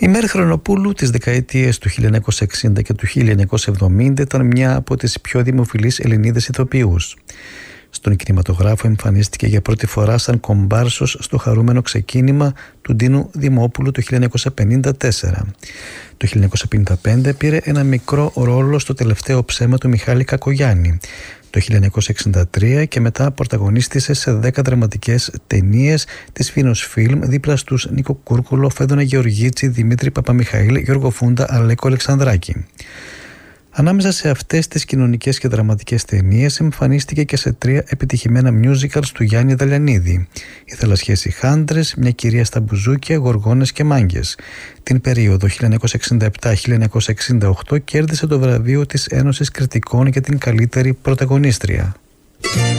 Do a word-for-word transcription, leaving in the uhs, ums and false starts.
Η Μέρη Χρονοπούλου τις δεκαετίες του χίλια εννιακόσια εξήντα και του χίλια εννιακόσια εβδομήντα ήταν μια από τις πιο δημοφιλείς Ελληνίδες ηθοποιούς. Στον κινηματογράφο εμφανίστηκε για πρώτη φορά σαν κομπάρσος στο χαρούμενο ξεκίνημα του Ντίνου Δημόπουλου το χίλια εννιακόσια πενήντα τέσσερα. Το χίλια εννιακόσια πενήντα πέντε πήρε ένα μικρό ρόλο στο Τελευταίο ψέμα του Μιχάλη Κακογιάννη. Το χίλια εννιακόσια εξήντα τρία και μετά πρωταγωνίστησε σε δέκα δραματικές ταινίες της Φίνος Φιλμ δίπλα στους Νίκο Κούρκουλο, Φέδωνα Γεωργίτση, Δημήτρη Παπαμιχαήλ, Γιώργο Φούντα, Αλέκο Αλεξανδράκη. Ανάμεσα σε αυτές τις κοινωνικές και δραματικές ταινίες εμφανίστηκε και σε τρία επιτυχημένα musicals του Γιάννη Δαλιανίδη. «Η θαλασσιές οι χάντρες», «Μια κυρία στα μπουζούκια», «Γοργόνες και μάγκες». Την περίοδο χίλια εννιακόσια εξήντα επτά με χίλια εννιακόσια εξήντα οκτώ κέρδισε το βραβείο της Ένωσης Κριτικών για την καλύτερη πρωταγωνίστρια.